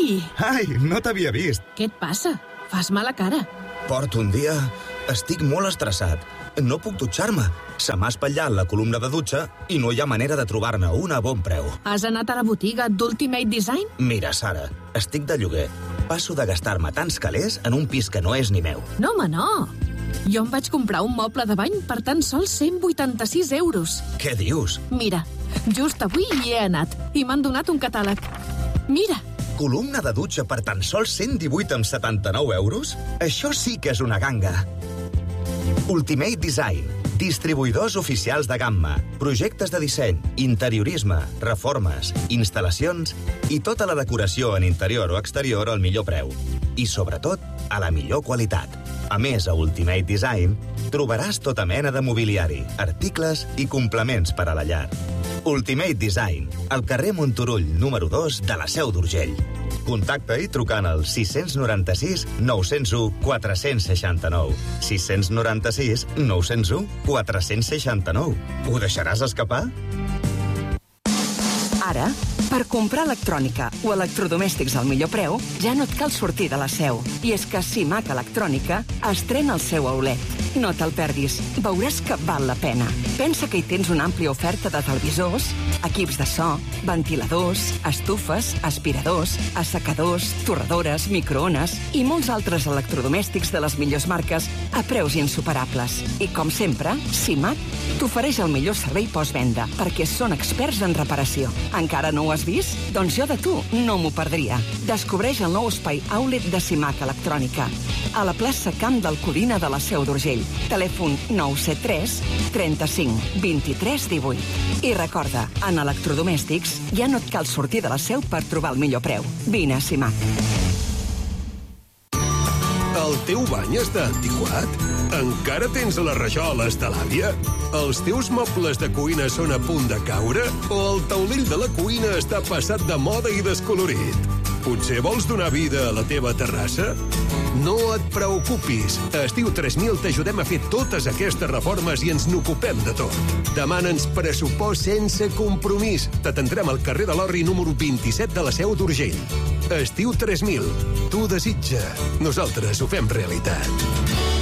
Ui! Ai, no t'havia vist. Què et passa? Fas mala cara. Porto un dia... Estic molt estressat. No puc dutxar-me. Se m'ha espatllat la columna de dutxa i no hi ha manera de trobar-ne una a bon preu. Has anat a la botiga d'Ultimate Design? Mira, Sara, estic de lloguer. Passo de gastar-me tants calés en un pis que no és ni meu. No, home, no. Jo em vaig comprar un moble de bany per tan sols 186 euros. Què dius? Mira, just avui hi he anat i m'han donat un catàleg. Mira. Columna de dutxa per tan sols 118,79 euros? Això sí que és una ganga. Ultimate Design. Distribuïdors oficials de gamma, projectes de disseny, interiorisme, reformes, instal·lacions i tota la decoració en interior o exterior al millor preu. I, sobretot, a la millor qualitat. A més, a Ultimate Design trobaràs tota mena de mobiliari, articles i complements per a la llar. Ultimate Design, al carrer Monturull, número 2 de la Seu d'Urgell. Contacta-hi trucant al 696 901 469. 696 901 469. Ho deixaràs escapar? Ara, per comprar electrònica o electrodomèstics al millor preu, ja no et cal sortir de la Seu. I és que Simac Electrònica estrena el seu outlet. No te'l perdis, veuràs que val la pena. Pensa que hi tens una àmplia oferta de televisors, equips de so, ventiladors, estufes, aspiradors, assecadors, torradores, microones i molts altres electrodomèstics de les millors marques a preus insuperables. I com sempre, Simac t'ofereix el millor servei postvenda perquè són experts en reparació. Encara no ho has vist? Doncs jo de tu no m'ho perdria. Descobreix el nou espai outlet de Simac Electrònica a la plaça Camp d'Alcodina de la Seu d'Urgell. Telèfon 973 35 23 18. I recorda, en electrodomèstics ja no et cal sortir de la Seu per trobar el millor preu. Vine a Simac. El teu bany està antiquat? Encara tens les rajoles de l'àvia? Els teus mobles de cuina són a punt de caure? O el taulell de la cuina està passat de moda i descolorit? Potser vols donar vida a la teva terrassa? No et preocupis. A Estiu 3000 t'ajudem a fer totes aquestes reformes i ens n'ocupem de tot. Demana'ns pressupost sense compromís. T'atendrem al carrer de l'Orri número 27 de la Seu d'Urgell. Estiu 3000. Tu desitja. Nosaltres ho fem realitat.